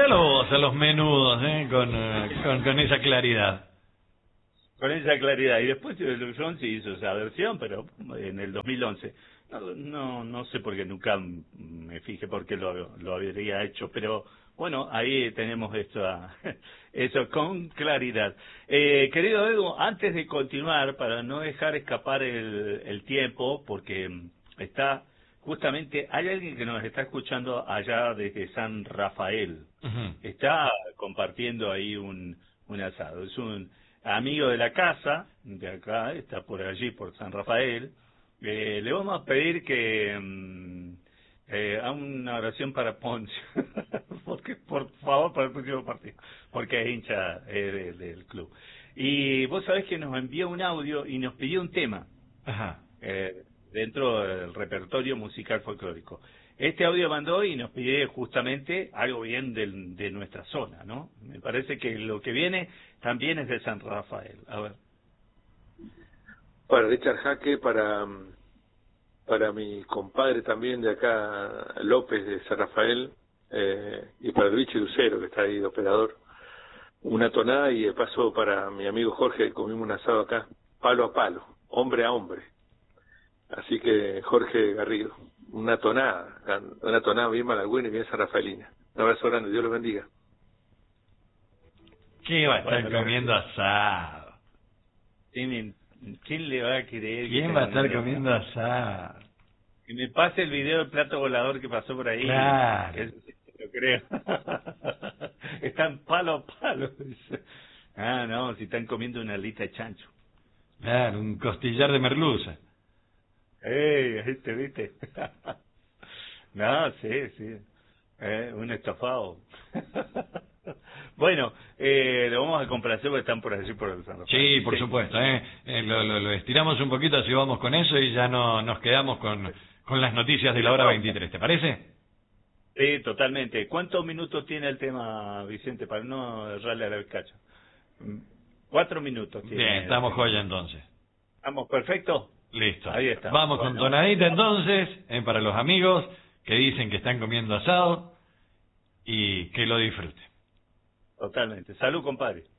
Presentalo vos a los menudos, con esa claridad. Con esa claridad. Y después John sí hizo esa versión, pero en el 2011. No sé por qué nunca me fijé por qué lo habría hecho, pero bueno, ahí tenemos eso con claridad. Querido Edu, antes de continuar, para no dejar escapar el tiempo, porque está justamente, hay alguien que nos está escuchando allá desde San Rafael. Ujú. Está compartiendo ahí un asado. Es un amigo de la casa, de acá, está por allí, por San Rafael. Le vamos a pedir que haga una oración para Ponce, porque, por favor, para el próximo partido, porque es hincha del club. Y vos sabés que nos envió un audio y nos pidió un tema Ajá. dentro del repertorio musical folclórico. Este audio mandó y nos pide justamente algo bien de nuestra zona, ¿no? Me parece que lo que viene también es de San Rafael. A ver. Para Richard Jaque, para mi compadre también de acá, López de San Rafael, y para el Bicho Lucero, que está ahí de operador, una tonada, y de paso para mi amigo Jorge, que comimos un asado acá, palo a palo, hombre a hombre. Así que Jorge Garrido, una tonada bien malagüena y bien sanrafaelina. Un abrazo grande, Dios los bendiga. ¿Qué va a estar Bueno, comiendo asado? ¿Quién le va a creer? ¿Quién va a estar comiendo asado? Que me pase el video del plato volador que pasó por ahí. Claro. Que lo creo. Están palo a palo. Dice. No, si están comiendo una alita de chancho. Claro, un costillar de merluza. ¿Viste? No, sí. Un estofado. Bueno, lo vamos a complacer porque están por allí por el San Rafael. Sí, por supuesto. Lo estiramos un poquito, así vamos con eso y ya no nos quedamos con las noticias de la hora 23. ¿Te parece? Sí, totalmente. ¿Cuántos minutos tiene el tema, Vicente, para no errarle a la bizcacha? 4 minutos tiene. Bien, estamos joya entonces. ¿Estamos perfectos? Listo. Ahí está. Vamos con tonadita entonces, para los amigos que dicen que están comiendo asado y que lo disfruten. Totalmente. Salud, compadre.